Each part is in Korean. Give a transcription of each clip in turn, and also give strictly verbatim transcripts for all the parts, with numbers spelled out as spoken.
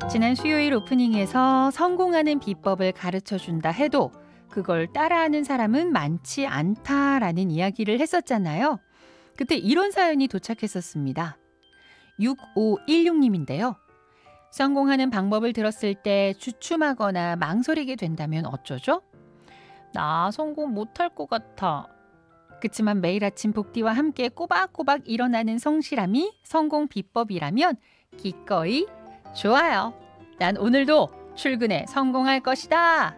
지난 수요일 오프닝에서 성공하는 비법을 가르쳐준다 해도 그걸 따라하는 사람은 많지 않다라는 이야기를 했었잖아요. 그때 이런 사연이 도착했었습니다. 육오일육 님인데요. 성공하는 방법을 들었을 때 주춤하거나 망설이게 된다면 어쩌죠? 나 성공 못할 것 같아. 그치만 매일 아침 복디와 함께 꼬박꼬박 일어나는 성실함이 성공 비법이라면 기꺼이 좋아요. 난 오늘도 출근에 성공할 것이다.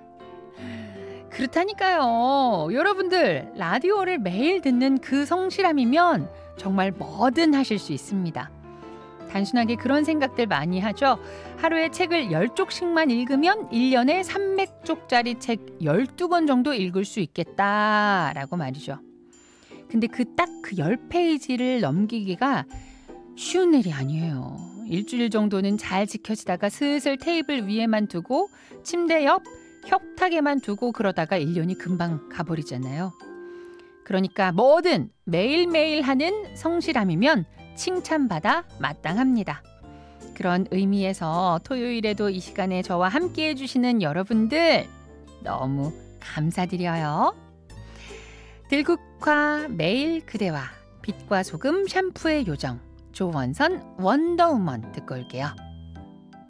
그렇다니까요. 여러분들 라디오를 매일 듣는 그 성실함이면 정말 뭐든 하실 수 있습니다. 단순하게 그런 생각들 많이 하죠. 하루에 책을 열 쪽씩만 읽으면 일 년에 삼백 쪽짜리 책 열두 권 정도 읽을 수 있겠다라고 말이죠. 근데 그 딱 그 열 페이지를 넘기기가 쉬운 일이 아니에요. 일주일 정도는 잘 지켜지다가 슬슬 테이블 위에만 두고 침대 옆 협탁에만 두고 그러다가 일 년이 금방 가버리잖아요. 그러니까 뭐든 매일매일 하는 성실함이면 칭찬받아 마땅합니다. 그런 의미에서 토요일에도 이 시간에 저와 함께해 주시는 여러분들 너무 감사드려요. 들국화 매일 그대와 빛과 소금 샴푸의 요정 조원선 원더우먼 듣고 올게요.